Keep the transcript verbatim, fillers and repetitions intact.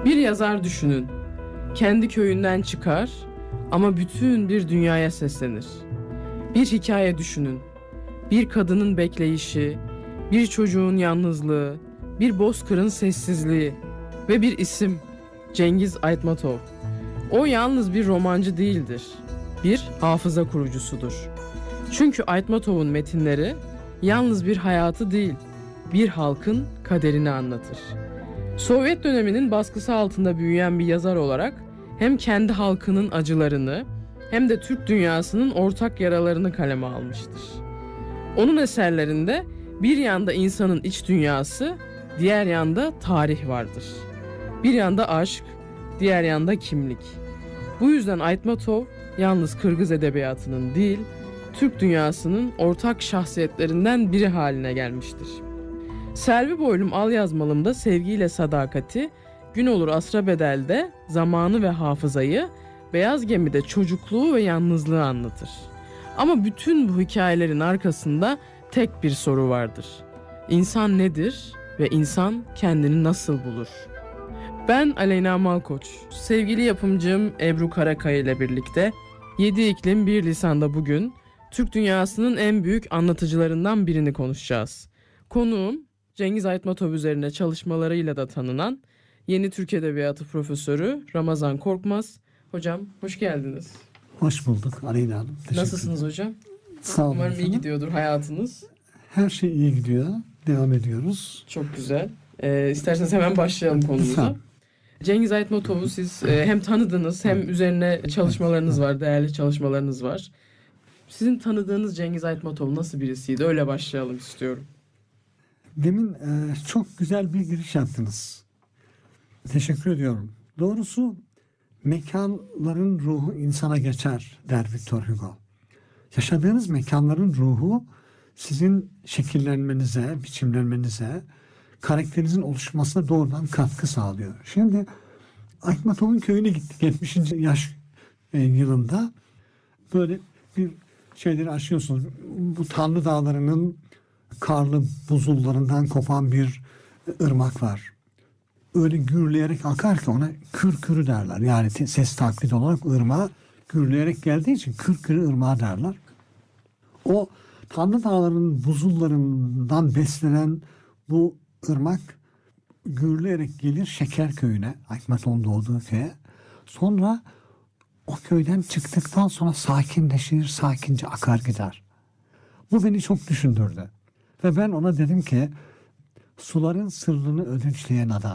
Bir yazar düşünün. Kendi köyünden çıkar ama bütün bir dünyaya seslenir. Bir hikaye düşünün. Bir kadının bekleyişi, bir çocuğun yalnızlığı, bir bozkırın sessizliği ve bir isim, Cengiz Aytmatov. O yalnız bir romancı değildir. Bir hafıza kurucusudur. Çünkü Aytmatov'un metinleri yalnız bir hayatı değil, bir halkın kaderini anlatır. Sovyet döneminin baskısı altında büyüyen bir yazar olarak hem kendi halkının acılarını hem de Türk dünyasının ortak yaralarını kaleme almıştır. Onun eserlerinde bir yanda insanın iç dünyası, diğer yanda tarih vardır. Bir yanda aşk, diğer yanda kimlik. Bu yüzden Aytmatov yalnız Kırgız edebiyatının değil, Türk dünyasının ortak şahsiyetlerinden biri haline gelmiştir. Selvi Boylum Al Yazmalım'da sevgiyle sadakati, Gün Olur Asra Bedel'de zamanı ve hafızayı, Beyaz Gemi'de çocukluğu ve yalnızlığı anlatır. Ama bütün bu hikayelerin arkasında tek bir soru vardır. İnsan nedir ve insan kendini nasıl bulur? Ben Aleyna Malkoç, sevgili yapımcım Ebru Karakaya ile birlikte Yedi İklim Bir Lisan'da bugün Türk dünyasının en büyük anlatıcılarından birini konuşacağız. Konuğum Cengiz Aytmatov üzerine çalışmalarıyla da tanınan Yeni Türk Edebiyatı Profesörü Ramazan Korkmaz. Hocam hoş geldiniz. Hoş bulduk Aleyna Hanım. Nasılsınız hocam? Sağ olun. Umarım efendim. iyi gidiyordur hayatınız. Her şey iyi gidiyor. Devam ediyoruz. Çok güzel. Ee, isterseniz hemen başlayalım konumuza. Lütfen. Cengiz Aytmatov'u siz e, hem tanıdınız hem üzerine çalışmalarınız var, değerli çalışmalarınız var. Sizin tanıdığınız Cengiz Aytmatov nasıl birisiydi? Öyle başlayalım istiyorum. Demin e, çok güzel bir giriş yaptınız. Teşekkür ediyorum. Doğrusu mekanların ruhu insana geçer der Victor Hugo. Yaşadığınız mekanların ruhu sizin şekillenmenize, biçimlenmenize, karakterinizin oluşmasına doğrudan katkı sağlıyor. Şimdi Aytmatov'un köyüne gittik yetmişinci yaş e, yılında. Böyle bir şeyleri aşıyorsunuz. Bu Tanrı Dağları'nın karlı buzullarından kopan bir ırmak var. Öyle gürleyerek akar ki ona kür kürü derler. Yani ses taklit olarak ırmağa gürleyerek geldiği için kür kürü ırmağı derler. O Tanrı Dağları'nın buzullarından beslenen bu ırmak gürleyerek gelir Şekerköy'üne, Aytmatov'un doğduğu köye. Sonra o köyden çıktıktan sonra sakinleşir, sakince akar gider. Bu beni çok düşündürdü. Ve ben ona dedim ki, suların sırrını ödünçleyen adam.